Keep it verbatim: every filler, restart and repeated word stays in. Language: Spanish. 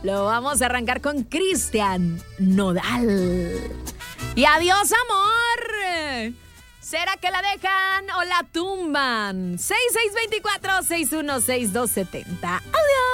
Lo vamos a arrancar con Cristian Nodal. Y adiós, amor. ¿Será que la dejan o la tumban? seis seis dos cuatro, seis uno seis dos siete cero. Adiós.